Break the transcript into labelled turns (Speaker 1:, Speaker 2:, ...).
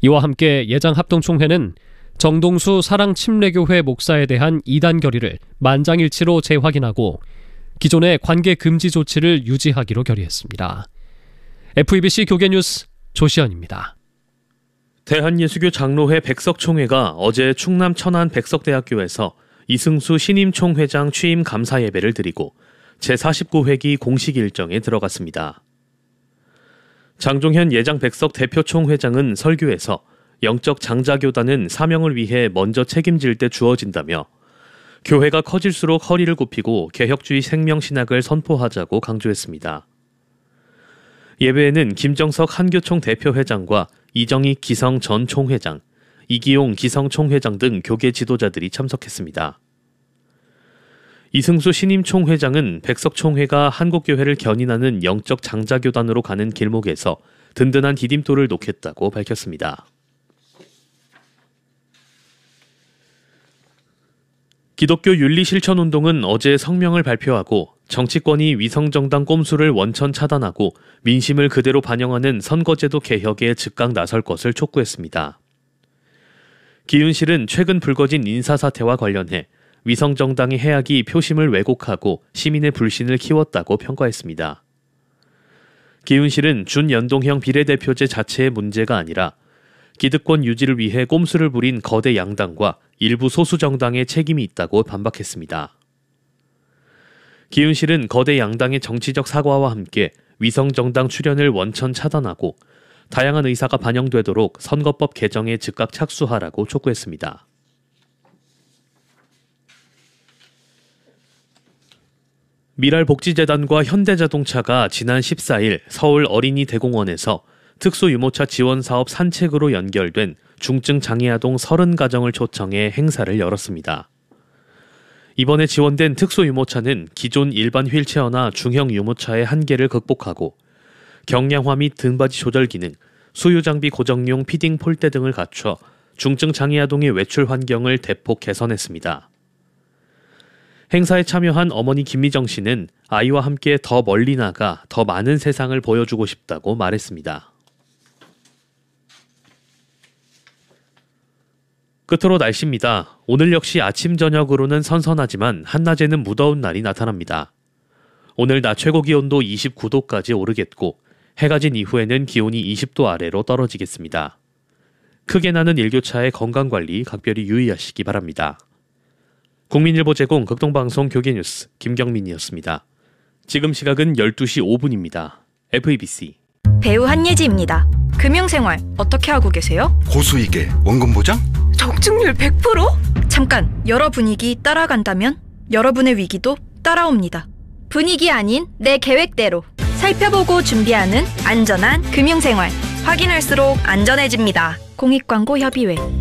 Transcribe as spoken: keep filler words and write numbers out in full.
Speaker 1: 이와 함께 예장합동총회는 정동수 사랑침례교회 목사에 대한 이단 결의를 만장일치로 재확인하고 기존의 관계 금지 조치를 유지하기로 결의했습니다. 에프이비씨 교계뉴스 조시현입니다.
Speaker 2: 대한예수교 장로회 백석총회가 어제 충남 천안 백석대학교에서 이승수 신임총회장 취임 감사 예배를 드리고 제사십구 회기 공식 일정에 들어갔습니다. 장종현 예장 백석 대표총회장은 설교에서 영적 장자교단은 사명을 위해 먼저 책임질 때 주어진다며 교회가 커질수록 허리를 굽히고 개혁주의 생명신학을 선포하자고 강조했습니다. 예배에는 김정석 한교총 대표회장과 이정희 기성 전 총회장, 이기용 기성 총회장 등 교계 지도자들이 참석했습니다. 이승수 신임 총회장은 백석총회가 한국교회를 견인하는 영적 장자교단으로 가는 길목에서 든든한 디딤돌을 놓겠다고 밝혔습니다. 기독교 윤리실천운동은 어제 성명을 발표하고 정치권이 위성정당 꼼수를 원천 차단하고 민심을 그대로 반영하는 선거제도 개혁에 즉각 나설 것을 촉구했습니다. 기윤실은 최근 불거진 인사사태와 관련해 위성정당의 해악이 표심을 왜곡하고 시민의 불신을 키웠다고 평가했습니다. 기윤실은 준연동형 비례대표제 자체의 문제가 아니라 기득권 유지를 위해 꼼수를 부린 거대 양당과 일부 소수 정당의 책임이 있다고 반박했습니다. 기윤실은 거대 양당의 정치적 사과와 함께 위성정당 출연을 원천 차단하고 다양한 의사가 반영되도록 선거법 개정에 즉각 착수하라고 촉구했습니다. 미랄복지재단과 현대자동차가 지난 십사일 서울 어린이 대공원에서 특수유모차 지원사업 산책으로 연결된 중증장애아동 서른 가정을 초청해 행사를 열었습니다. 이번에 지원된 특수유모차는 기존 일반 휠체어나 중형 유모차의 한계를 극복하고 경량화 및 등받이 조절 기능, 수유장비 고정용 피딩 폴대 등을 갖춰 중증장애아동의 외출 환경을 대폭 개선했습니다. 행사에 참여한 어머니 김미정 씨는 아이와 함께 더 멀리 나가 더 많은 세상을 보여주고 싶다고 말했습니다. 끝으로 날씨입니다. 오늘 역시 아침 저녁으로는 선선하지만 한낮에는 무더운 날이 나타납니다. 오늘 낮 최고 기온도 이십구 도까지 오르겠고 해가 진 이후에는 기온이 이십 도 아래로 떨어지겠습니다. 크게 나는 일교차에 건강관리 각별히 유의하시기 바랍니다. 국민일보 제공 극동방송 교계뉴스 김경민이었습니다. 지금 시각은 열두 시 오 분입니다. 에프이비씨
Speaker 3: 배우 한예지입니다. 금융생활 어떻게 하고 계세요?
Speaker 4: 고수익에 원금 보장?
Speaker 3: 적중률 백 퍼센트? 잠깐, 여러 분위기 따라간다면 여러분의 위기도 따라옵니다. 분위기 아닌 내 계획대로 살펴보고 준비하는 안전한 금융생활. 확인할수록 안전해집니다. 공익광고협의회